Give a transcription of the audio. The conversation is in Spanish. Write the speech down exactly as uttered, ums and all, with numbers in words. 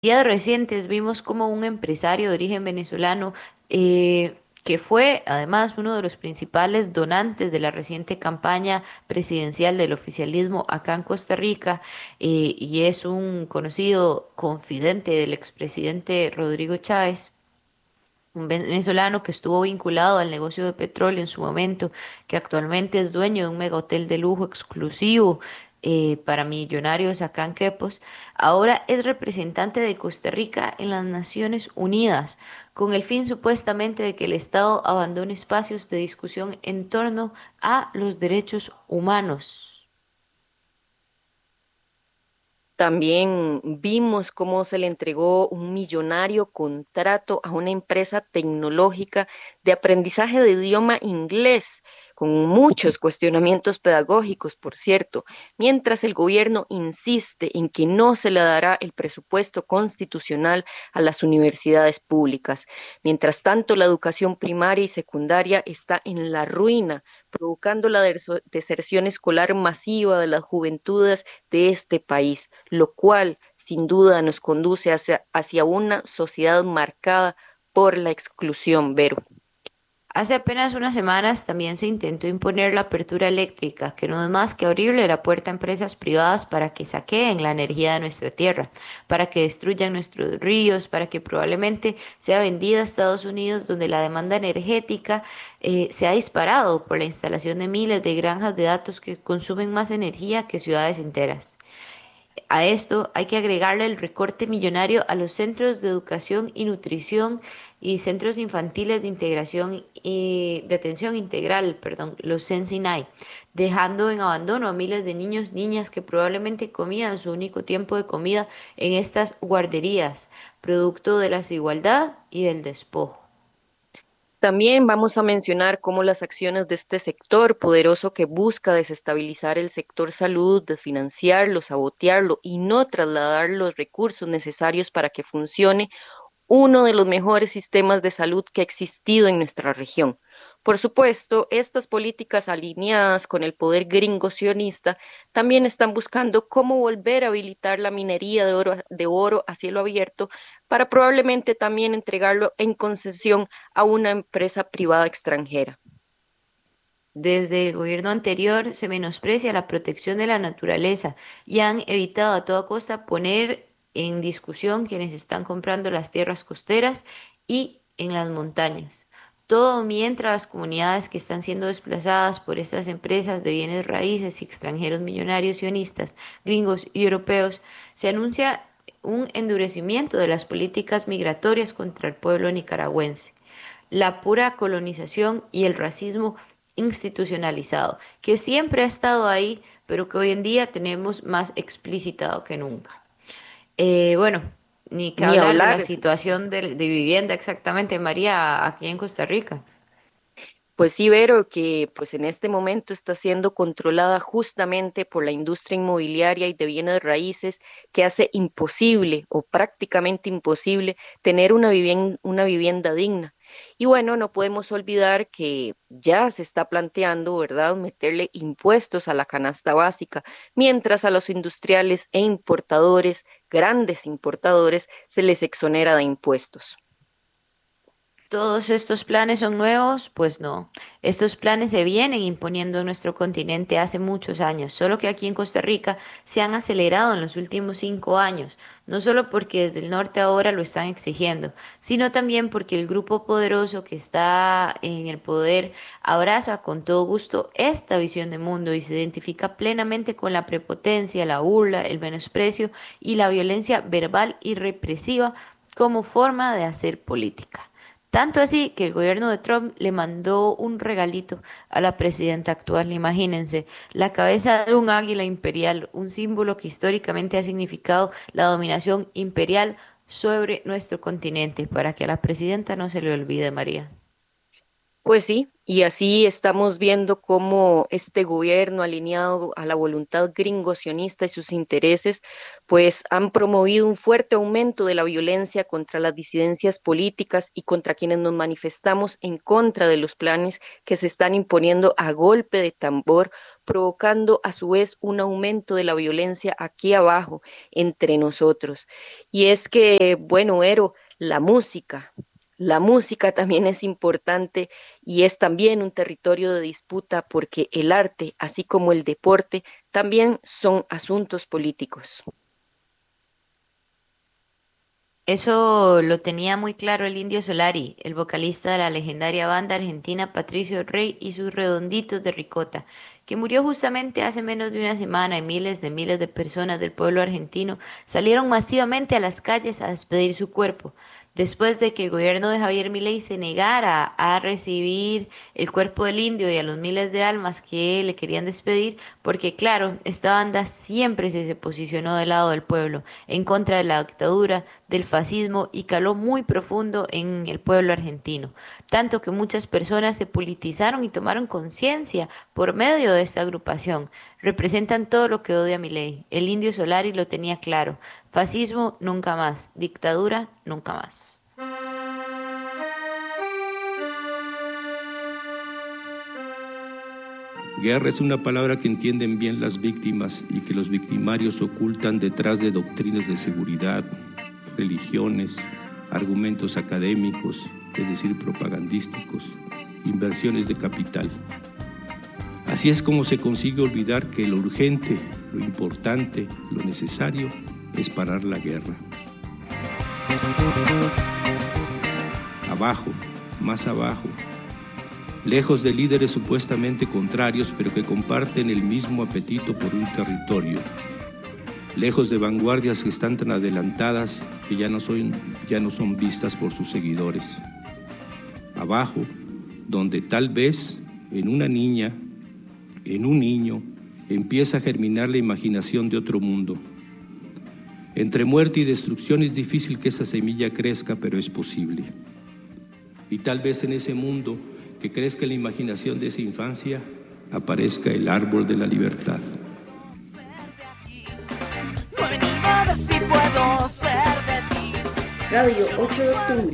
Días recientes vimos como un empresario de origen venezolano, eh, que fue además uno de los principales donantes de la reciente campaña presidencial del oficialismo acá en Costa Rica, eh, y es un conocido confidente del expresidente Rodrigo Chávez, un venezolano que estuvo vinculado al negocio de petróleo en su momento, que actualmente es dueño de un mega hotel de lujo exclusivo, eh, para millonarios acá en Quepos. Ahora es representante de Costa Rica en las Naciones Unidas, con el fin supuestamente de que el Estado abandone espacios de discusión en torno a los derechos humanos. También vimos cómo se le entregó un millonario contrato a una empresa tecnológica de aprendizaje de idioma inglés, con muchos cuestionamientos pedagógicos, por cierto, mientras el gobierno insiste en que no se le dará el presupuesto constitucional a las universidades públicas. Mientras tanto, la educación primaria y secundaria está en la ruina, provocando la deso- deserción escolar masiva de las juventudes de este país, lo cual sin duda nos conduce hacia, hacia una sociedad marcada por la exclusión, Vero. Hace apenas unas semanas también se intentó imponer la apertura eléctrica, que no es más que abrirle la puerta a empresas privadas para que saqueen la energía de nuestra tierra, para que destruyan nuestros ríos, para que probablemente sea vendida a Estados Unidos, donde la demanda energética, eh, se ha disparado por la instalación de miles de granjas de datos que consumen más energía que ciudades enteras. A esto hay que agregarle el recorte millonario a los centros de educación y nutrición y centros infantiles de integración y de atención integral, perdón, los Sensinay, dejando en abandono a miles de niños, niñas que probablemente comían su único tiempo de comida en estas guarderías, producto de la desigualdad y del despojo. También vamos a mencionar cómo las acciones de este sector poderoso que busca desestabilizar el sector salud, desfinanciarlo, sabotearlo y no trasladar los recursos necesarios para que funcione uno de los mejores sistemas de salud que ha existido en nuestra región. Por supuesto, estas políticas alineadas con el poder gringo sionista también están buscando cómo volver a habilitar la minería de oro, de oro a cielo abierto para probablemente también entregarlo en concesión a una empresa privada extranjera. Desde el gobierno anterior se menosprecia la protección de la naturaleza y han evitado a toda costa poner en discusión quienes están comprando las tierras costeras y en las montañas. Todo mientras las comunidades que están siendo desplazadas por estas empresas de bienes raíces y extranjeros millonarios sionistas, gringos y europeos, se anuncia un endurecimiento de las políticas migratorias contra el pueblo nicaragüense, la pura colonización y el racismo institucionalizado, que siempre ha estado ahí, pero que hoy en día tenemos más explicitado que nunca. Eh, bueno, ni que Ni hablar de la hablar. situación de, de vivienda exactamente, María, aquí en Costa Rica. Pues sí, Vero, que pues en este momento está siendo controlada justamente por la industria inmobiliaria y de bienes raíces que hace imposible o prácticamente imposible tener una vivien- una vivienda digna. Y bueno, no podemos olvidar que ya se está planteando, ¿verdad?, meterle impuestos a la canasta básica, mientras a los industriales e importadores, grandes importadores, se les exonera de impuestos. ¿Todos estos planes son nuevos? Pues no. Estos planes se vienen imponiendo en nuestro continente hace muchos años, solo que aquí en Costa Rica se han acelerado en los últimos cinco años, no solo porque desde el norte ahora lo están exigiendo, sino también porque el grupo poderoso que está en el poder abraza con todo gusto esta visión de mundo y se identifica plenamente con la prepotencia, la burla, el menosprecio y la violencia verbal y represiva como forma de hacer política. Tanto así que el gobierno de Trump le mandó un regalito a la presidenta actual, imagínense, la cabeza de un águila imperial, un símbolo que históricamente ha significado la dominación imperial sobre nuestro continente, para que a la presidenta no se le olvide, María. Pues sí, y así estamos viendo cómo este gobierno alineado a la voluntad gringo sionista y sus intereses, pues han promovido un fuerte aumento de la violencia contra las disidencias políticas y contra quienes nos manifestamos en contra de los planes que se están imponiendo a golpe de tambor, provocando a su vez un aumento de la violencia aquí abajo entre nosotros. Y es que, bueno, Ero, la música. La música también es importante y es también un territorio de disputa porque el arte, así como el deporte, también son asuntos políticos. Eso lo tenía muy claro el Indio Solari, el vocalista de la legendaria banda argentina Patricio Rey y sus Redonditos de Ricota, que murió justamente hace menos de una semana y miles de miles de personas del pueblo argentino salieron masivamente a las calles a despedir su cuerpo, después de que el gobierno de Javier Milei se negara a recibir el cuerpo del indio y a los miles de almas que le querían despedir, porque claro, esta banda siempre se, se posicionó del lado del pueblo, en contra de la dictadura, del fascismo y caló muy profundo en el pueblo argentino, tanto que muchas personas se politizaron y tomaron conciencia por medio de esta agrupación. Representan todo lo que odia Milei. El Indio Solari lo tenía claro. Fascismo nunca más, dictadura nunca más. Guerra es una palabra que entienden bien las víctimas y que los victimarios ocultan detrás de doctrinas de seguridad, religiones, argumentos académicos, es decir, propagandísticos, inversiones de capital. Así es como se consigue olvidar que lo urgente, lo importante, lo necesario es parar la guerra. Abajo, más abajo, lejos de líderes supuestamente contrarios, pero que comparten el mismo apetito por un territorio, lejos de vanguardias que están tan adelantadas que ya no son, ya no son vistas por sus seguidores. Abajo, donde tal vez en una niña, en un niño, empieza a germinar la imaginación de otro mundo. Entre muerte y destrucción es difícil que esa semilla crezca, pero es posible. Y tal vez en ese mundo que crezca la imaginación de esa infancia, aparezca el árbol de la libertad. Radio ocho de octubre.